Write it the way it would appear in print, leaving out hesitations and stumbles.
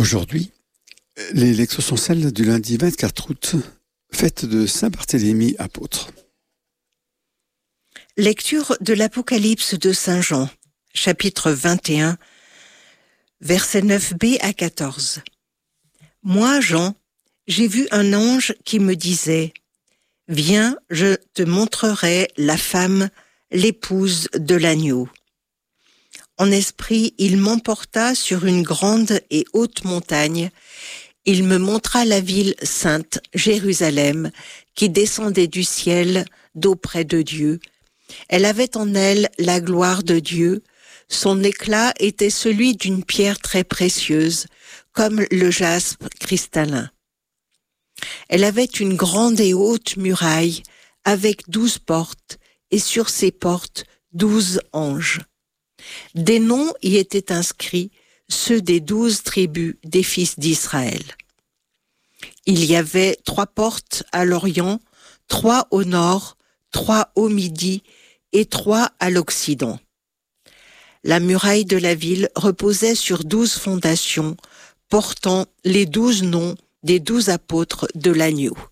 Aujourd'hui, les lectures sont celles du lundi 24 août, fête de Saint-Barthélemy apôtre. Lecture de l'Apocalypse de Saint Jean, chapitre 21, versets 9b à 14. Moi, Jean, j'ai vu un ange qui me disait « Viens, je te montrerai la femme, l'épouse de l'agneau. » En esprit, il m'emporta sur une grande et haute montagne. Il me montra la ville sainte, Jérusalem, qui descendait du ciel d'auprès de Dieu. Elle avait en elle la gloire de Dieu. Son éclat était celui d'une pierre très précieuse, comme le jaspe cristallin. Elle avait une grande et haute muraille, avec 12 portes, et sur ces portes 12 anges. Des noms y étaient inscrits, ceux des 12 tribus des fils d'Israël. Il y avait 3 portes à l'Orient, 3 au nord, 3 au midi et 3 à l'Occident. La muraille de la ville reposait sur 12 fondations, portant les 12 noms des 12 apôtres de l'agneau.